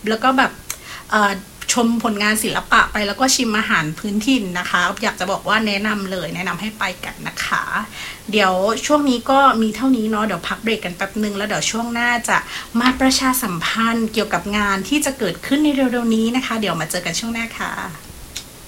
แล้วก็แบบชมผลงานศิลปะไปแล้วก็ชิมอาหารพื้นถิ่นนะคะอยากจะบอกว่าแนะนำเลยแนะนำให้ไปกันนะคะเดี๋ยวช่วงนี้ก็มีเท่านี้เนาะเดี๋ยวพักเบรกกันแป๊บนึงแล้วเดี๋ยวช่วงหน้าจะมาประชาสัมพันธ์เกี่ยวกับงานที่จะเกิดขึ้นในเร็วๆนี้นะคะเดี๋ยวมาเจอกันช่วงหน้าค่ะ